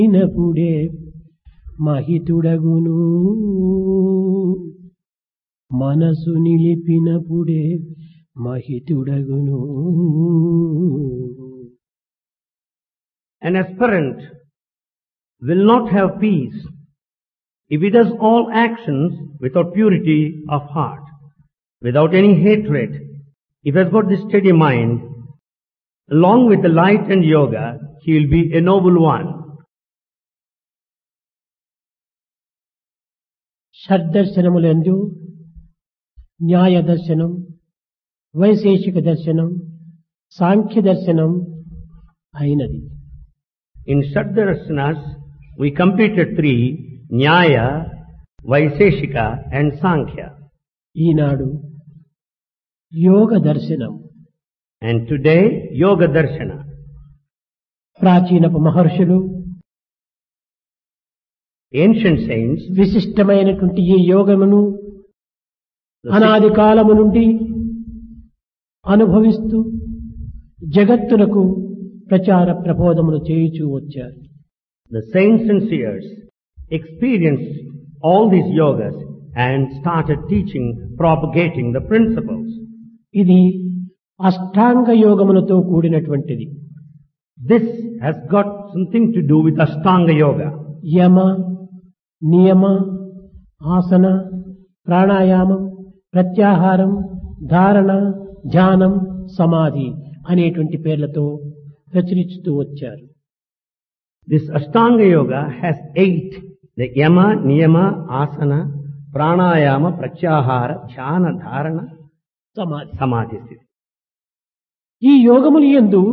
అయినప్పుడే మహితుడగును మనసు నిలిపినప్పుడే మహితుడగును. An aspirant will not have peace if he does all actions without purity of heart, without any hatred. If he has got this steady mind, along with the light and yoga, he will be a noble one. షడ్దర్శనములందు న్యాయ దర్శనం, వైశేషిక దర్శనం, సాంఖ్య దర్శనం అయినది. In Shaddarshanas, we completed 3, Nyaya, Vaiseshika and Sankhya. ఈనాడు యోగ దర్శనం. And today, Yoga Darshana. ప్రాచీనపు మహర్షులు, Ancient saints, విశిష్టమైనటువంటి ఈ యోగమును అనాది కాలము నుండి అనుభవిస్తూ జగత్తునకు ప్రచార ప్రబోధములు చేయుచూ వచ్చారు. the saints and seers experienced all these yogas and started teaching, propagating the principles. ఇది అష్టాంగ యోగములతో కూడినటువంటిది. This has got something to do with Ashtanga Yoga. యమ, నియమ, ఆసన, ప్రాణాయామం, ప్రత్యాహారం, ధారణ, ధ్యానం, సమాధి అనేటువంటి పేర్లతో ప్రచురిస్తూ వచ్చారు. This Ashtanga Yoga has 8. The Yama, Niyama, Asana, Pranayama, Pratyahara, Dhyana, Dharana, సమాధి. Samadhi. ఈ యోగములు యందు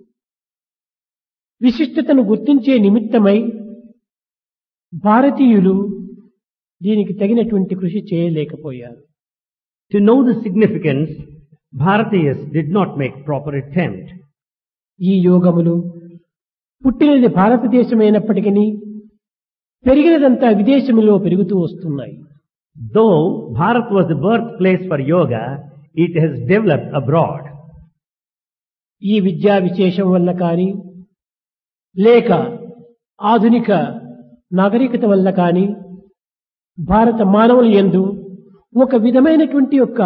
విశిష్టతను గుర్తించే నిమిత్తమై భారతీయులు దీనికి తగినటువంటి కృషి చేయలేకపోయారు. To know the significance, Bharatiyas did not make proper attempt. ఈ యోగములు పుట్టినది భారతదేశమైనప్పటికీ పెరిగినదంతా విదేశములో పెరుగుతూ వస్తున్నాయి. Though Bharat was the birthplace for yoga, it has developed abroad. ఈ విద్యా విశేషం వల్ల కానీ లేక ఆధునిక నాగరికత వల్ల కానీ భారత మానవుల యందు ఒక విధమైనటువంటి యొక్క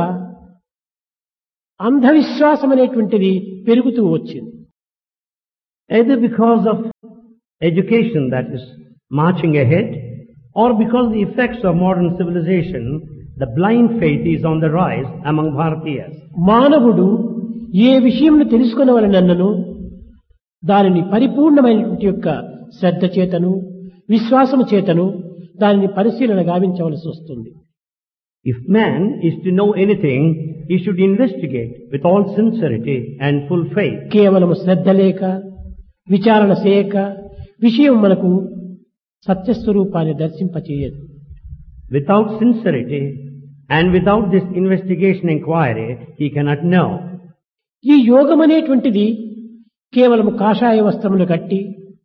అంధవిశ్వాసం అనేటువంటిది పెరుగుతూ వచ్చింది. Either because of education that is marching ahead, or because the effects of modern civilization, the blind faith is on the rise among Bharatiyas. మానవుడు ఏ విషయంను తెలుసుకునవలనన్నను దానిని పరిపూర్ణమైనటువంటి యొక్క శ్రద్ధ చేతను విశ్వాసము చేతను దానిని పరిశీలన గావించవలసి వస్తుంది. If man is to know anything, he should investigate with all sincerity and full faith. కేవలము శ్రద్ధ లేక విచారణ చేయక విషయం మనకు సత్యస్వరూపాన్ని దర్శింపచేయదు. Without sincerity and without this investigation inquiry, he cannot know. ఈ యోగం అనేటువంటిది కేవలము కాషాయ వస్త్రములు కట్టి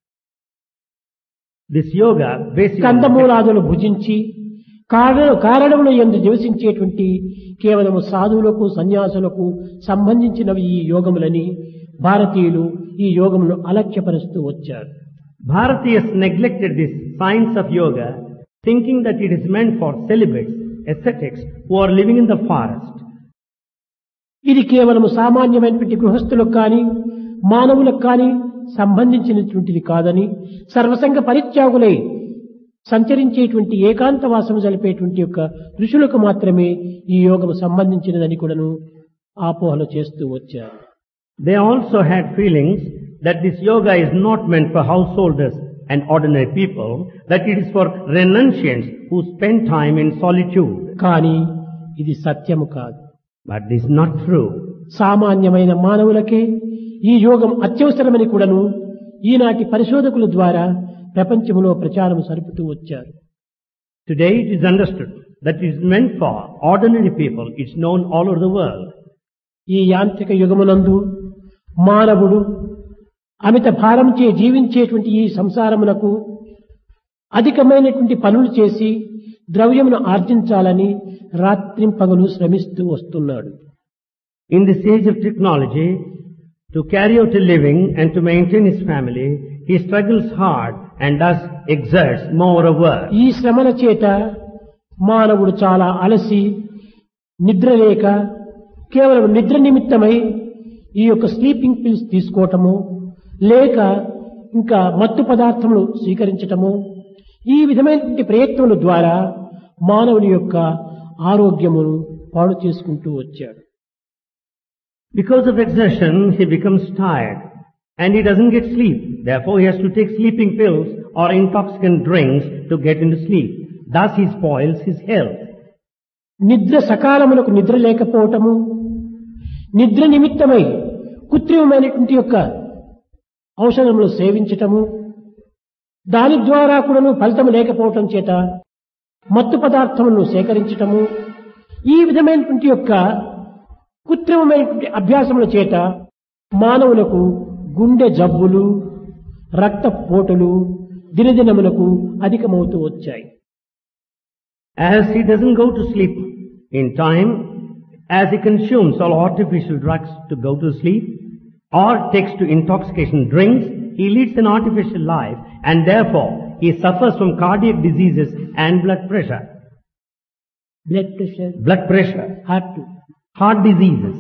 This yoga basically కందమూలాదులు భుజించి కారణముల యందు నివసించేటువంటి కేవలము సాధువులకు సన్యాసులకు సంబంధించినవి ఈ యోగములని భారతీయులు ఈ యోగమును అలక్ష్యపరుస్తూ వచ్చారు. Bharatiyas neglected this science of yoga, thinking that it is meant for celibates, ascetics who are living in the forest. ఇది కేవలము సామాన్యమైనటువంటి గృహస్థులకు కానీ మానవులకు కానీ సంబంధించినటువంటిది కాదని సర్వసంగ పరిత్యాగులై సంచరించేటువంటి ఏకాంతవాసము జరిపేటువంటి యొక్క ఋషులకు మాత్రమే ఈ యోగము సంబంధించినదని కూడాను ఆపోహలు చేస్తూ వచ్చారు. They also had feelings that this yoga is not meant for householders and ordinary people, that it is for renunciants who spend time in solitude. కానీ ఇది సత్యము కాదు. But this is not true. సామాన్యమైన మానవులకే ఈ యోగం అత్యవసరమని కూడాను ఈనాటి పరిశోధకుల ద్వారా ప్రపంచంలో ప్రచారం సరుపుతూ వచ్చారు. Today it is understood that it is meant for ordinary people. It's known all over the world. ఈ యాంత్రిక యుగమునందు మానవుడు అమిత భారంచే జీవించేటువంటి ఈ సంసారమునకు అధికమైనటువంటి పనులు చేసి ద్రవ్యమును ఆర్జించాలని రాత్రింపగలు శ్రమిస్తూ వస్తున్నాడు. In this age of technology, to carry out a living and to maintain his family, he struggles hard and thus exerts more work. ఈ శ్రమల చేత మానవుడు చాలా అలసి నిద్ర లేక కేవలం నిద్ర నిమిత్తమై ఈ యొక్క స్లీపింగ్ పిల్స్ తీసుకోవటము లేక ఇంకా మత్తు పదార్థములు స్వీకరించటము ఈ విధమైనటువంటి ప్రయత్నముల ద్వారా మానవుని యొక్క ఆరోగ్యమును పాడు చేసుకుంటూ వచ్చాడు. Because of exertion, he becomes tired and he doesn't get sleep. Therefore, he has to take sleeping pills or intoxicant drinks to get into sleep. Thus, he spoils his health. నిద్ర సకాలమునకు నిద్ర లేకపోవటము, నిద్ర నిమిత్తమై కృత్రిమమైనటువంటి యొక్క ఔషధములు సేవించటము, దాని ద్వారా కూడాను ఫలితం లేకపోవటం చేత మత్తు పదార్థములను సేకరించటము, ఈ విధమైనటువంటి యొక్క కృత్రిమమైనటువంటి అభ్యాసముల చేత మానవులకు గుండె జబ్బులు, రక్తపోటులు దినదినములకు అధికమవుతూ వచ్చాయి. As he doesn't go to sleep in time, as he consumes all artificial drugs to go to sleep, or takes to intoxication drinks, he leads an artificial life and therefore he suffers from cardiac diseases and blood pressure. Blood pressure, heart diseases.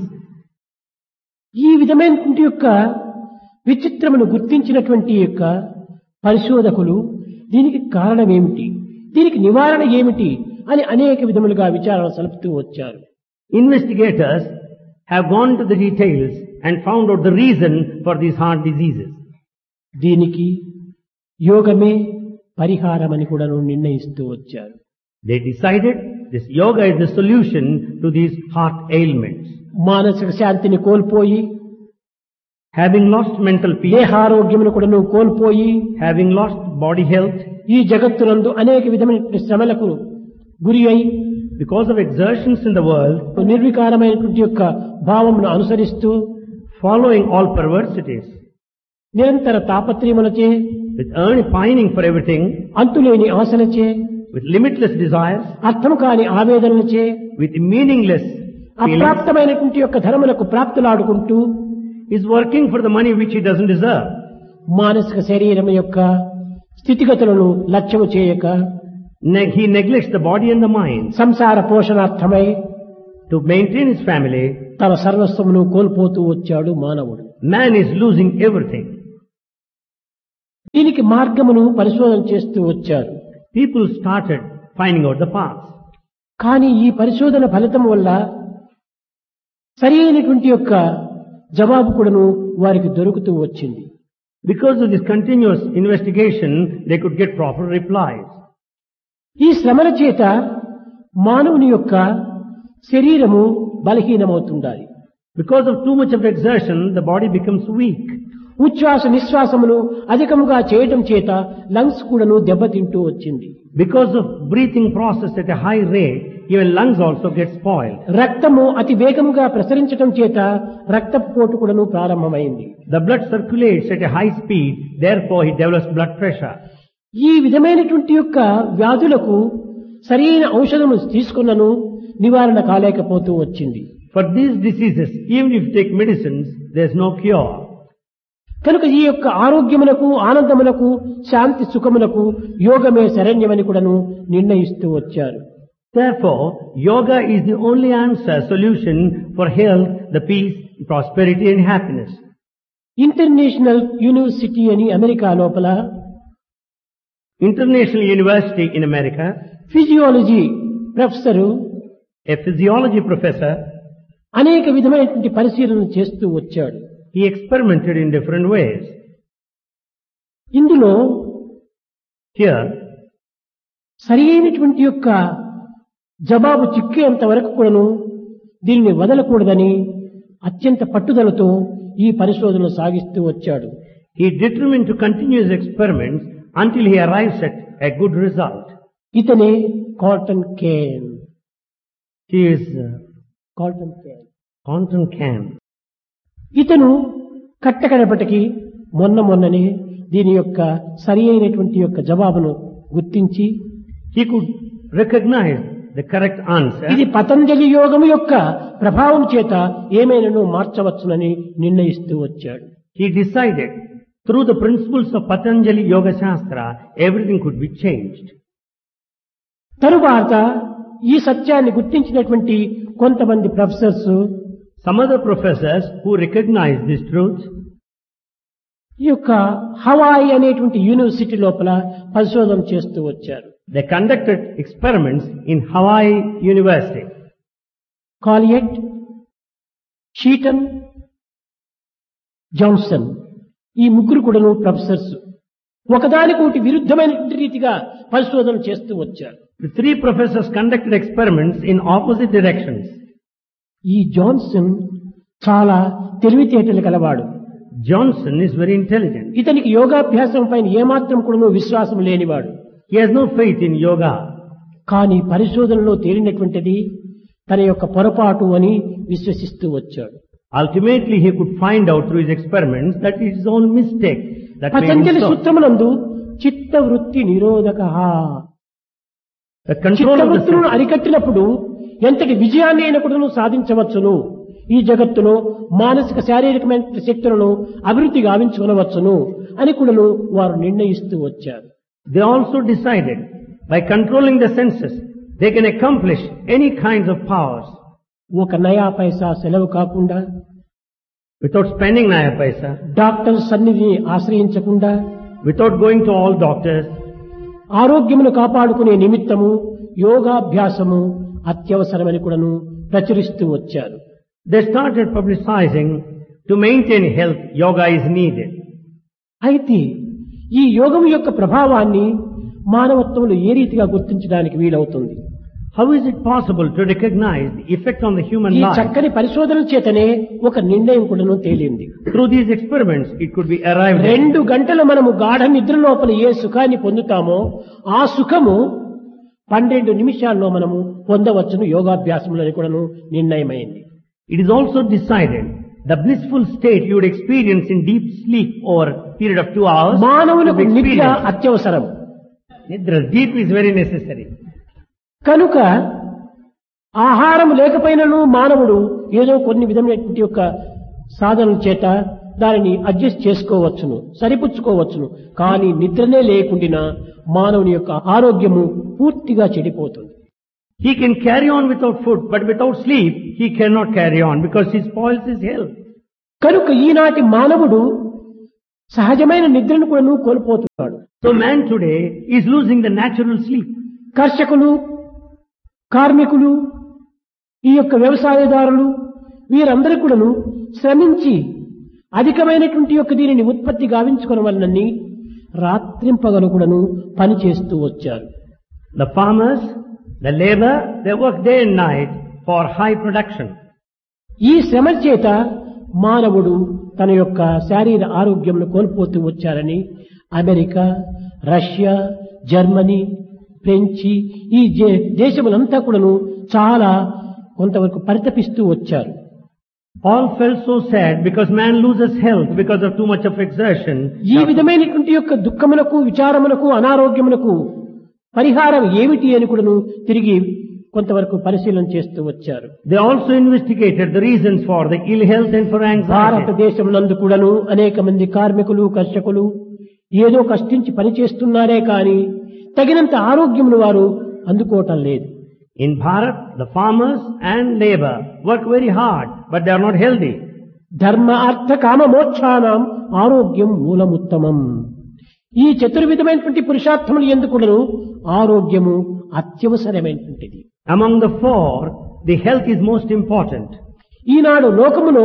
ఈ విధమైనటువంటి యొక్క విచిత్రమును గుర్తించినటువంటి యొక్క పరిశోధకులు దీనికి కారణం ఏమిటి, దీనికి నివారణ ఏమిటి అని అనేక విధములుగా విచారణ సలుపుతూ వచ్చారు. Investigators have gone to the details and found out the reason for these heart diseases. దీనికి యోగమే పరిహారం అని కూడా నిర్ణయిస్తూ వచ్చారు. They decided this yoga is the solution to these heart ailments. మానసిక శాంతిని కోల్పోయి, having lost mental peace, దేహారోగ్యమును కూడా కోల్పోయి, having lost body health, ఈ జగత్తునందు అనేక విధమైన శ్రమలకు గురి అయి, because of exertions in the world, నిర్వికారమైనటువంటి యొక్క భావమును అనుసరిస్తూ, following all perversities, నిరంతర తాపత్రయములచే, with pining for everything, అంతులేని ఆశలచే, with limitless desires, అర్థం కాని ఆవేదనలచే, with meaningless feelings, అప్రాప్తమైనటువంటి యొక్క ధనములకు ప్రాప్తులాడుకుంటూ, is working for the money which he doesn't deserve. మానసిక శరీరం యొక్క స్థితిగతులను లక్ష్యము చేయక, He neglects the body and the mind. సంసార పోషణార్థమై To maintain his family, తన సర్వస్వమును కోల్పోతూ వచ్చాడు మానవుడు. Man is losing everything. దీనికి మార్గమును పరిశోధన చేస్తూ వచ్చారు. People started finding out the path. కానీ ఈ పరిశోధన ఫలితం వల్ల సరి అయినటువంటి యొక్క జవాబు కూడాను వారికి దొరుకుతూ వచ్చింది. Because of this continuous investigation, they could get proper replies. ఈ శ్రమల చేత మానవుని యొక్క శరీరము బలహీనమవుతుండాలి. Because of too much of exertion, the body becomes weak. ఉచ్ఛ్వాస నిశ్వాసమును అధికముగా చేయటం చేత లంగ్స్ కూడాను దెబ్బతింటూ వచ్చింది. Because of breathing process at a high rate, even lungs also get spoiled. రక్తము అతి వేగముగా ప్రసరించటం చేత రక్తపోటు కూడాను ప్రారంభమైంది. The blood circulates at a high speed, therefore he develops blood pressure. ఈ విధమైనటువంటి యొక్క వ్యాధులకు సరైన ఔషధము తీసుకున్నను నివారణ కాలేకపోతూ వచ్చింది. For these diseases, even if you take medicines, there is no cure. కనుక ఈ యొక్క ఆరోగ్యములకు, ఆనందములకు, శాంతి సుఖములకు యోగమే శరణ్యమని కూడాను నిర్ణయిస్తూ వచ్చారు. Therefore, yoga is the only answer, solution for health, the peace, prosperity and happiness. International university అని అమెరికా లోపల, International University in America, physiology professor, a physiology professor, అనేక విధమైనటువంటి పరిశీలన చేస్తూ వచ్చాడు. he experimented in different ways. ఇందులో Here, సరి అయినటువంటి యొక్క జవాబు చిక్కేంత వరకు కూడాను దీనిని వదలకూడదని అత్యంత పట్టుదలతో ఈ పరిశోధనలు సాగిస్తూ వచ్చాడు. he determined to continue his experiments until he arrives at a good result. ఇతనే cotton Kane. He is cotton Kane. Conton Cam. ఇతను కట్టకడపటికి మొన్ననే దీని యొక్క సరి అయినటువంటి యొక్క జవాబును గుర్తించి, He could recognize the correct answer. ఇది పతంజలి యోగము యొక్క ప్రభావం చేత ఏమైనాను మార్చవచ్చునని నిర్ణయిస్తూ వచ్చాడు. He decided Through the principles of Patanjali Yoga Shastra, everything could be changed. తరువాత ఈ సత్యాన్ని గుర్తించినటువంటి కొంతమంది professors Some other professors who recognized this truth, ఈ యొక్క హవాయి అనేటువంటి యూనివర్సిటీ లోపల పరిశోధన చేస్తూ వచ్చారు. they conducted experiments in Hawaii University. కాలియట్, షీటన్, Johnson ఈ ముగ్గురు కూడాను ప్రొఫెసర్స్ ఒకదానికొకటి విరుద్ధమైనటువంటి రీతిగా పరిశోధన చేస్తూ వచ్చారు. The three professors conducted experiments in opposite directions. ఈ జాన్సన్ చాలా తెలివితేటలు కలవాడు. Johnson is very intelligent. ఇతనికి యోగాభ్యాసం పైన ఏమాత్రం కూడా విశ్వాసం లేనివాడు. He has no faith in yoga. కానీ పరిశోధనలో తేలినటువంటిది తన యొక్క పొరపాటు అని విశ్వసిస్తూ వచ్చాడు. Ultimately, he could find out through his experiments that it is his own mistake that made him Patanjali so. సూత్రమునందు చిత్త వృత్తి నిరోధకః, The control of the చిత్తవృత్తులను senses. అరికట్టినప్పుడు ఎంతటి విజయాన్ని అయినా కూడాను సాధించవచ్చును. ఈ జగత్తులో మానసిక శారీరకమైన శక్తులను అభివృద్ధి గావించుకొనవచ్చును అని కూడాను వారు నిర్ణయిస్తూ వచ్చారు. They also decided by controlling the senses, they can accomplish any kinds of powers ఒక నయా పైసా సెలవు కాకుండా, without spending naya paisa, doctor సన్నిధిని ఆశ్రయించకుండా, without going to all doctors. ఆరోగ్యమును కాపాడుకునే నిమిత్తము యోగాభ్యాసము అత్యవసరమని కూడాను ప్రచురిస్తూ వచ్చారు. They started publicizing to maintain health, yoga is needed. అయితే ఈ యోగం యొక్క ప్రభావాన్ని మానవత్వంలో ఏ రీతిగా గుర్తించడానికి వీలవుతుంది? How is it possible to recognize the effect on the human ఈ life? చక్కని పరిశోధన చేతనే ఒక నిర్ణయం కూడాను తేలింది. Through these experiments, it could be arrived at. 2 గంటలు మనము గాఢ నిద్ర లోపల ఏ సుఖాన్ని పొందుతామో ఆ సుఖము 12 నిమిషాల్లో మనము పొందవచ్చును యోగాభ్యాసంలో కూడాను నిర్ణయమైంది. It is also decided the blissful state you would experience in deep sleep over a period of 2 hours. మానవులకు would be నిద్ర experienced. అత్యవసరం. Nidra, deep is very necessary. కనుక ఆహారం లేకపోయినను మానవుడు ఏదో కొన్ని విధమైనటువంటి యొక్క సాధనల చేత దానిని అడ్జస్ట్ చేసుకోవచ్చును, సరిపుచ్చుకోవచ్చును. కానీ నిద్రనే లేకుండా మానవుని యొక్క ఆరోగ్యము పూర్తిగా చెడిపోతుంది. He can carry on without food, but without sleep, he cannot carry on because he spoils his health. కనుక ఈనాటి మానవుడు సహజమైన నిద్రను కూడా కోల్పోతున్నాడు. So man today is losing the natural sleep. కర్షకులు, కార్మికులు, ఈ యొక్క వ్యవసాయదారులు వీరందరూ కూడాను శ్రమించి అధికమైనటువంటి యొక్క దీనిని ఉత్పత్తి గావించుకున్న వలనని రాత్రింపగలు కూడాను పని చేస్తూ వచ్చారు. The farmers, the labor, they work day and night for high production. ఈ శ్రమ చేత మానవుడు తన యొక్క శారీర ఆరోగ్యంను కోల్పోతూ వచ్చారని అమెరికా, రష్యా, జర్మనీ, ఫ్రెంచి ఈ దేశములంతా కూడాను చాలా కొంతవరకు పరితపిస్తూ వచ్చారు. All felt so sad because man loses health because of too much of exertion. ఈ విధమైనటువంటి యొక్క దుఃఖములకు, విచారములకు, అనారోగ్యములకు పరిహారం ఏమిటి అని కూడాను తిరిగి కొంతవరకు పరిశీలన చేస్తూ వచ్చారు. They also investigated the reasons for the ill health and for anxiety. భారతదేశం నందు కూడాను అనేక మంది కార్మికులు, కర్షకులు ఏదో కష్టించి పని చేస్తున్నారే కానీ తగినంత ఆరోగ్యమును వారు అందుకోవటం లేదు. In Bharat, the farmers and labor work very hard, but they are not healthy. ధర్మ అర్థ కామ మోక్షానాం ఆరోగ్యం మూలముత్తమం. ఈ చతుర్విధమైనటువంటి పురుషార్థములు ఎందుకును ఆరోగ్యము అత్యవసరమైనటువంటిది. Among the four, the health is most important. ఈనాడు లోకములో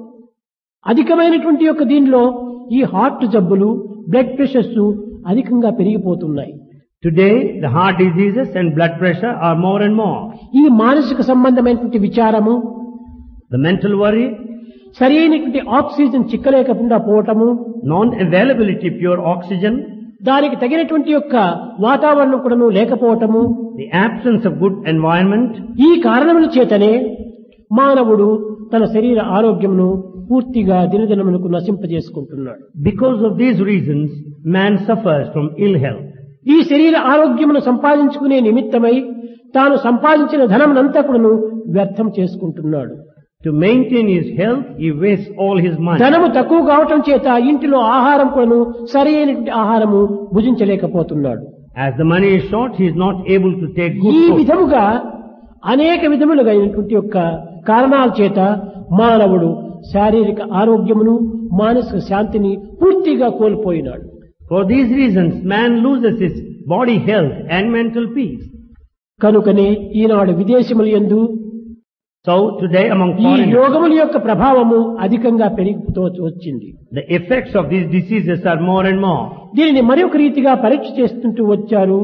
అధికమైనటువంటి యొక్క దీనిలో ఈ హార్ట్ జబ్బులు, బ్లడ్ ప్రెషర్స్ అధికంగా పెరిగిపోతున్నాయి. Today, the heart diseases and blood pressure are more and more. ఈ మానసిక సంబంధమైనటువంటి విచారము, The mental worry, సరైనటువంటి oxygen చిక్కలేకుండా పోవటము, non-availability of pure oxygen, దానికి తగినటువంటి యొక్క వాతావరణం కూడాను లేకపోవటము, the absence of good environment, ఈ కారణముల చేతనే మానవుడు తన శరీర ఆరోగ్యమును పూర్తిగా దినదినమునకు నశింపజేసుకుంటున్నాడు. because of these reasons, man suffers from ill health. ఈ శరీర ఆరోగ్యమును సంపాదించుకునే నిమిత్తమై తాను సంపాదించిన ధనమునంతా కూడాను వ్యర్థం చేసుకుంటున్నాడు. To maintain his health, he wastes all his money. ధనము తక్కువ కావటం చేత ఇంటిలో ఆహారం కూడాను సరైనటువంటి ఆహారము భుజించలేకపోతున్నాడు. As the money is short, he is not able to take good ఈ food. విధముగా అనేక విధములుగా అయినటువంటి యొక్క కారణాల చేత మానవుడు శారీరక ఆరోగ్యమును మానసిక శాంతిని పూర్తిగా కోల్పోయినాడు. For these reasons, man loses his body health and mental peace. కనుకనే ఈనాడు విదేశముల యందు So today among ఈ foreigners, రోగముల యొక్క ప్రభావము అధికంగా పెరిగిపోతూ వచ్చింది. the effects of these diseases are more and more. దీనిని మరొక రీతిగా పరీక్ష చేస్తుంటూ వచ్చారు.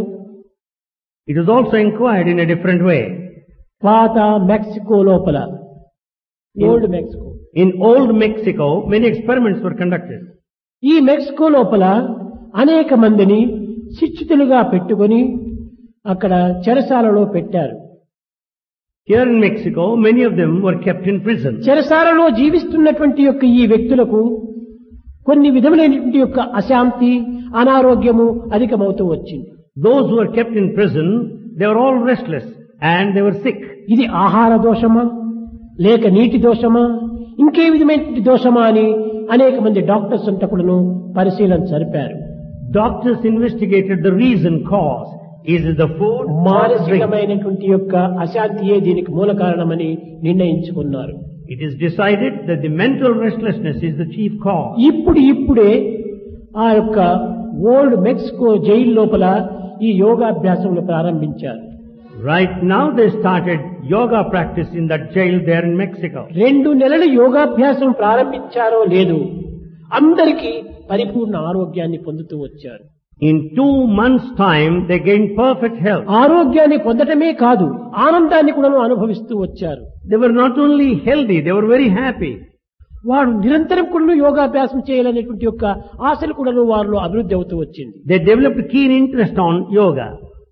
It is also inquired in a different way. పాత మెక్సికో లోపల, old Mexico, In old Mexico, many experiments were conducted. ఈ మెక్సికో లోపల అనేక మందిని శిక్షితులుగా పెట్టుకొని అక్కడ చెరసాలలో పెట్టారు. Here in Mexico, many of them were kept in prison. చెరసాలలో జీవిస్తున్నటువంటి యొక్క ఈ వ్యక్తులకు కొన్ని విధములైనటువంటి యొక్క అశాంతి, అనారోగ్యము అధికమవుతూ వచ్చింది. Those who were kept in prison, they were all restless and they were sick. ఇది ఆహార దోషమా లేక నీటి దోషమా ఇంకే విధమైనటువంటి దోషమా అని అనేక మంది డాక్టర్స్ అంతా కూడాను పరిశీలన జరిపారు. Doctors investigated the reason, cause. Is it the food or the drink? మానసికమైనటువంటి యొక్క అశాంతియే దీనికి మూల కారణమని నిర్ణయించుకున్నారు. It is decided that the mental restlessness is the chief cause. ఇప్పుడే ఆ యొక్క ఓల్డ్ మెక్సికో జైలు లోపల ఈ యోగాభ్యాసములు ప్రారంభించారు. Right now they started yoga practice in that jail there in Mexico. 2 నెలల యోగాభ్యాసం ప్రారంభించారో లేదు, అందరికీ పరిపూర్ణ ఆరోగ్యాన్ని పొందుతూ వచ్చారు. In 2 months' time, they gained perfect health. ఆరోగ్యాన్ని పొందటమే కాదు, ఆనందాన్ని కూడా అనుభవిస్తూ వచ్చారు. They were not only healthy, they were very happy. వారు నిరంతరం కూడా యోగాభ్యాసం చేయాలనేటువంటి యొక్క ఆశలు కూడా వారిలో అభివృద్ధి అవుతూ వచ్చింది. They developed keen interest on yoga.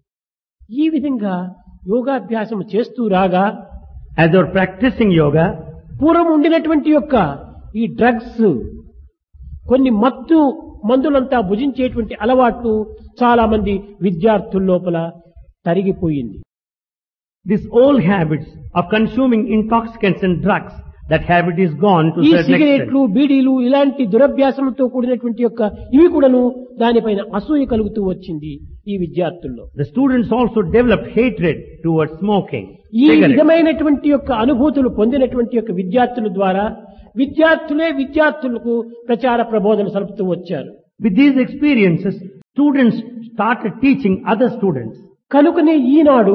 ఈ విధంగా యోగాభ్యాసం చేస్తూ రాగా As they were practicing yoga, పూర్వం ఉండినటువంటి యొక్క ఈ డ్రగ్స్, కొన్ని మత్తు మందులంతా భుజించేటువంటి అలవాటు చాలా మంది విద్యార్థుల లోపల తరిగిపోయింది. these old habits of consuming intoxicants and drugs, that habit is gone to ఈ a certain సిగరెట్లు, extent. బీడీలు ఇలాంటి దురభ్యాసంతో కూడినటువంటి యొక్క ఇవి కూడాను దానిపైన అసూయ కలుగుతూ వచ్చింది ఈ విద్యార్థుల్లో. The students also developed hatred towards smoking. ఈ cigarettes. విధమైనటువంటి యొక్క అనుభూతులు పొందినటువంటి యొక్క విద్యార్థుల ద్వారా విద్యార్థులే విద్యార్థులకు ప్రచార ప్రబోధన సలుపుతూ వచ్చారు. With these experiences, students started teaching other students. కనుకనే ఈనాడు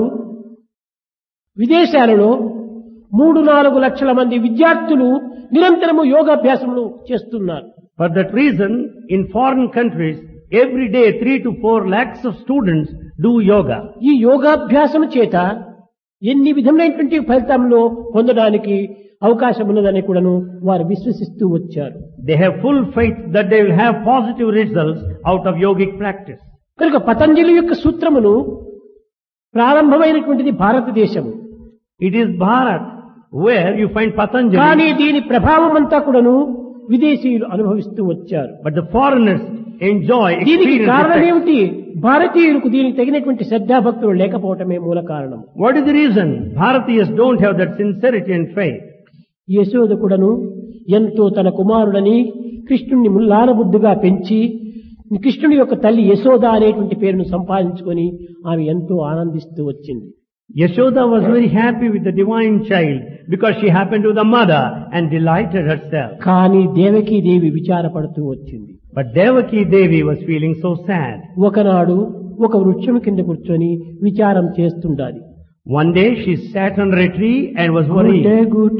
విదేశాలలో 3-4 లక్షల మంది విద్యార్థులు నిరంతరము యోగాభ్యాసములు చేస్తున్నారు. For that reason, in foreign countries, every day 3 to 4 lakhs of students do yoga. ఈ యోగాభ్యాసం చేత ఎన్ని విధమైనటువంటి ఫలితంలో పొందడానికి అవకాశం ఉన్నదని కూడాను వారు విశ్వసిస్తూ వచ్చారు. They have full faith that they will have positive results out of yogic practice. కనుక పతంజలి యొక్క సూత్రమును ప్రారంభమైనటువంటిది భారతదేశము. It is Bharat where you find కానీ Patanjali, దీని ప్రభావం అంతా కూడాను విదేశీయులు అనుభవిస్తూ వచ్చారు. but the foreigners enjoy దీనికి experience కారణం effects. ఏమిటి? భారతీయులకు దీనికి తగినటువంటి శ్రద్ధాభక్తులు లేకపోవటమే మూల కారణం. What is the reason? Bharatiyas don't have that sincerity and faith. Yashoda కూడాను ఎంతో తన కుమారుడని కృష్ణుణ్ణి ముల్లానబుద్ధిగా పెంచి కృష్ణుడి యొక్క తల్లి యశోద అనేటువంటి పేరును సంపాదించుకొని ఆమె ఎంతో ఆనందిస్తూ వచ్చింది. Yashoda was very happy with the divine child because she happened to be the mother and delighted herself. కానీ దేవకీ దేవి విచారపడుతూ వచ్చింది. But Devaki Devi was feeling so sad. ఒకనాడు ఒక వృక్షం కింద కూర్చొని విచారం చేస్తుండాలి. One day she sat under a tree and was worried. Good